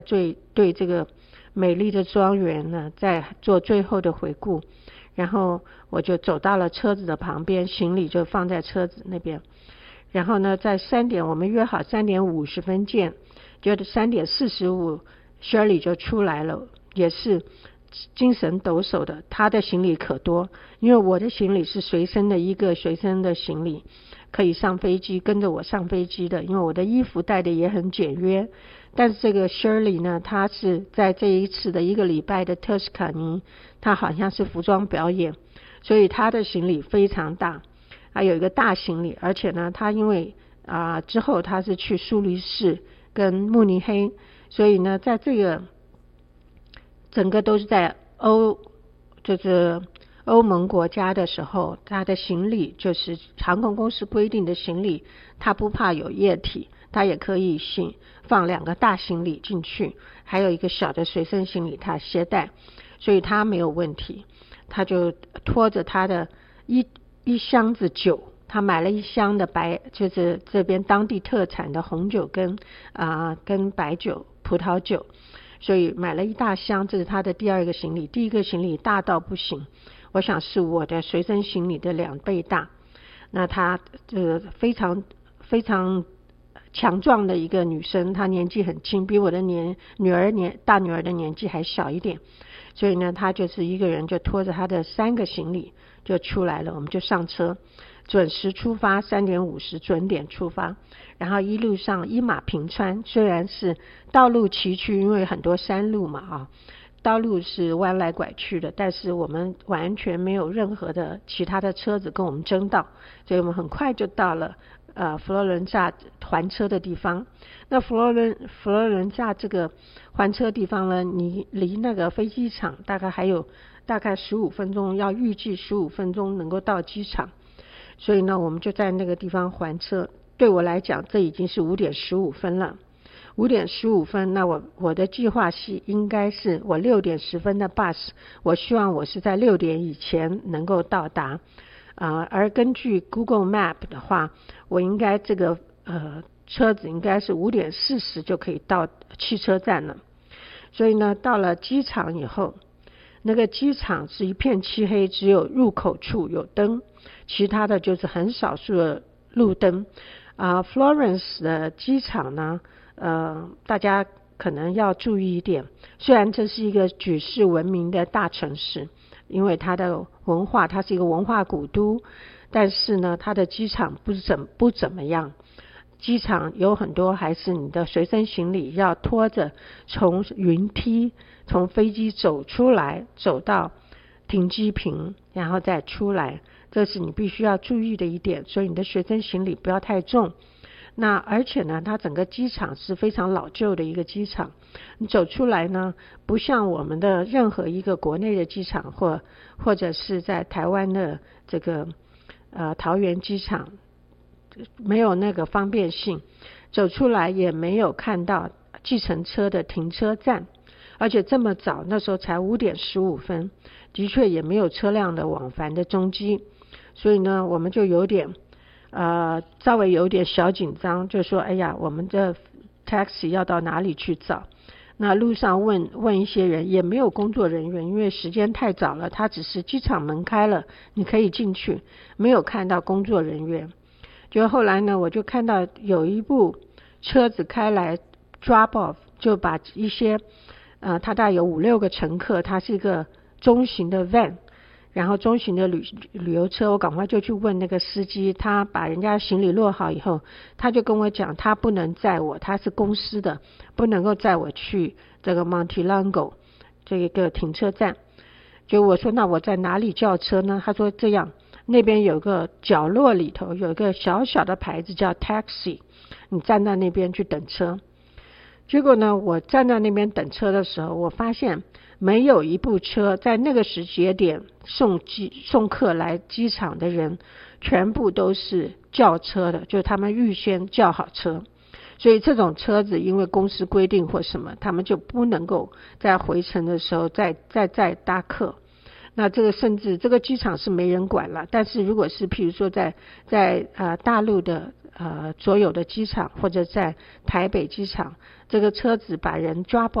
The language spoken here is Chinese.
对这个美丽的庄园呢在做最后的回顾。然后我就走到了车子的旁边，行李就放在车子那边。然后呢，在3点，我们约好3点50分见，就3点45 Shirley 就出来了，也是精神抖擞的。他的行李可多，因为我的行李是随身的一个随身的行李，可以上飞机，跟着我上飞机的，因为我的衣服带的也很简约。但是这个 Shirley 呢，他是在这一次的1个礼拜的特斯卡尼，他好像是服装表演，所以他的行李非常大，还有一个大行李。而且呢，他因为之后他是去苏黎世跟慕尼黑，所以呢，在这个整个都是在就是欧盟国家的时候，他的行李就是航空公司规定的行李，他不怕有液体，他也可以放2个大行李进去，还有一个小的随身行李他携带，所以他没有问题。他就拖着他的一箱子酒，他买了1箱的就是这边当地特产的红酒跟白酒葡萄酒，所以买了1大箱，这是他的第2个行李。第1个行李大到不行，我想是我的随身行李的2倍大。那她非常非常强壮的一个女生，她年纪很轻，比我的大女儿的年纪还小一点。所以呢，她就是一个人就拖着她的3个行李就出来了，我们就上车，准时出发，3点50准点出发。然后一路上一马平川，虽然是道路崎岖，因为很多山路嘛道路是弯来拐去的，但是我们完全没有任何的其他的车子跟我们争道，所以我们很快就到了佛罗伦萨还车的地方。那佛罗伦萨这个还车地方呢，你离那个飞机场大概还有大概15分钟，要预计15分钟能够到机场。所以呢，我们就在那个地方还车。对我来讲，这已经是5点15分了。5点15分，那我的计划是应该是我6点10分的 bus， 我希望我是在6点以前能够到达。而根据 Google Map 的话，我应该这个车子应该是5点40就可以到汽车站了。所以呢，到了机场以后，那个机场是一片漆黑，只有入口处有灯，其他的就是很少数的路灯。Florence 的机场呢，大家可能要注意一点，虽然这是一个举世闻名的大城市，因为它的文化，它是一个文化古都，但是呢，它的机场不怎么样。机场有很多还是你的随身行李要拖着从云梯从飞机走出来，走到停机坪，然后再出来，这是你必须要注意的一点。所以你的随身行李不要太重。那而且呢，它整个机场是非常老旧的一个机场，你走出来呢，不像我们的任何一个国内的机场或者是在台湾的这个桃园机场，没有那个方便性，走出来也没有看到计程车的停车站，而且这么早，那时候才5点15分，的确也没有车辆的往返的踪迹。所以呢，我们就有点稍微有点小紧张，就说哎呀，我们的 taxi 要到哪里去找。那路上问一些人，也没有工作人员，因为时间太早了，他只是机场门开了，你可以进去，没有看到工作人员。就后来呢，我就看到有一部车子开来 drop off， 就把一些他大概有5-6个乘客，他是一个中型的 van， 然后中型的旅游车。我赶快就去问那个司机，他把人家行李落好以后，他就跟我讲他不能载我，他是公司的，不能够载我去这个 Montelongo 这一个停车站。就我说那我在哪里叫车呢？他说这样，那边有个角落里头有一个小小的牌子叫 taxi， 你站在那边去等车。结果呢，我站在那边等车的时候，我发现没有一部车在那个时节点送客来机场的人全部都是叫车的，就是他们预先叫好车。所以这种车子因为公司规定或什么，他们就不能够在回程的时候再搭客。那这个甚至这个机场是没人管了，但是如果是譬如说在大陆的所有的机场或者在台北机场，这个车子把人抓